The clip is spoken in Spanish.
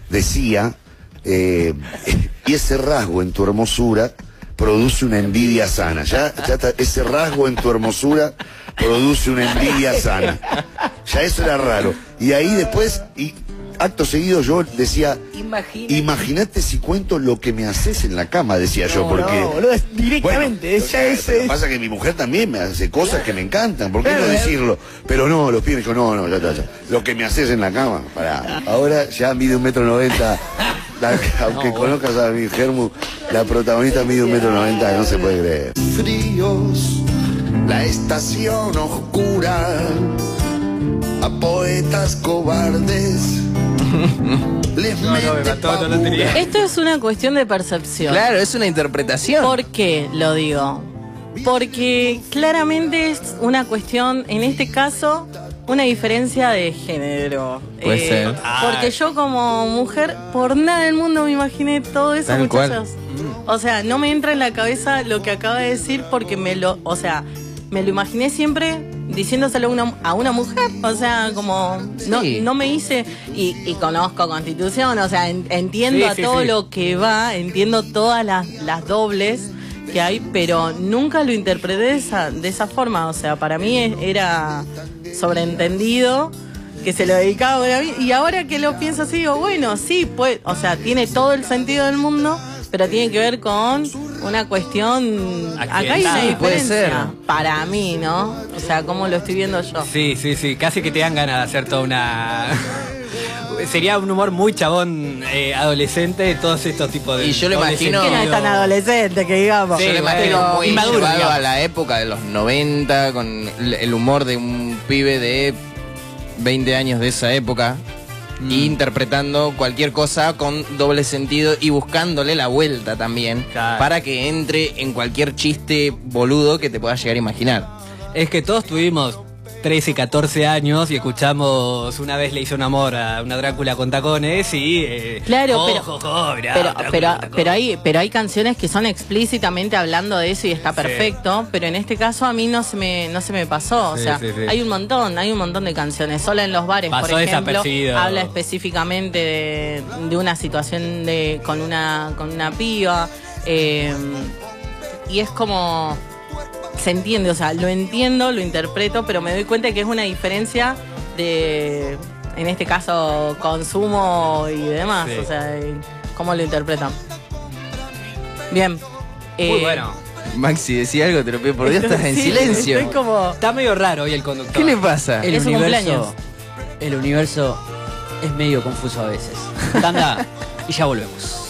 decía, y ese rasgo en tu hermosura produce una envidia sana. Ya está, ese rasgo en tu hermosura produce una envidia sana. Ya eso era raro. Y ahí después, acto seguido yo decía, imagínate si cuento lo que me haces en la cama, decía yo, porque... No, boludo, directamente, bueno, lo que pasa es que mi mujer también me hace cosas que me encantan, ¿por qué no decirlo? Pero no, los pibes dijo, no, ya. Lo que me haces en la cama, pará. Ahora ya mide 1,90 m, aunque conozcas a mi Germu, la protagonista mide 1,90 m, no se puede creer. Fríos, la estación oscura, a poetas cobardes les mete Esto es una cuestión de percepción. Claro, es una interpretación. ¿Por qué lo digo? Porque claramente es una cuestión, en este caso, una diferencia de género. Puede ser. Porque yo como mujer, por nada del mundo me imaginé todo eso, muchachos. O sea, no me entra en la cabeza lo que acaba de decir porque me lo imaginé siempre diciéndoselo a una mujer, o sea, como no me hice y conozco Constitución, o sea, entiendo todo lo que va, entiendo todas las dobles que hay, pero nunca lo interpreté de esa forma, o sea, para mí era sobreentendido que se lo dedicaba a mí, y ahora que lo pienso así, digo, bueno, sí, pues, o sea, tiene todo el sentido del mundo, pero tiene que ver con una cuestión... Acá hay una diferencia, puede ser. Para mí, ¿no? O sea, cómo lo estoy viendo yo. Sí, casi que te dan ganas de hacer toda una... Sería un humor muy chabón adolescente de todos estos tipos de... Y yo lo imagino... Que no es tan adolescente, que digamos. Yo lo imagino muy inmaduro, llevado digamos, a la época de los 90, con el humor de un pibe de 20 años de esa época, interpretando cualquier cosa con doble sentido y buscándole la vuelta también, para que entre en cualquier chiste boludo que te puedas llegar a imaginar. Es que todos tuvimos 13, 14 años y escuchamos Una vez le hice un amor a una Drácula con tacones y... Claro, pero hay canciones que son explícitamente hablando de eso y está perfecto, pero en este caso a mí no se me pasó, o sea, hay un montón de canciones, Sola en los bares, pasó por ejemplo, desapercibido. Habla específicamente de una situación con una piba, y es como... Se entiende, o sea, lo entiendo, lo interpreto, pero me doy cuenta que es una diferencia de, en este caso, consumo y demás, o sea, cómo lo interpretan. Bien. Muy bueno. Maxi, decía algo, te lo pido por Dios, estás en silencio. Estoy como... Está medio raro hoy el conductor. ¿Qué le pasa? Es su cumpleaños. El universo es medio confuso a veces. Tanda, y ya volvemos.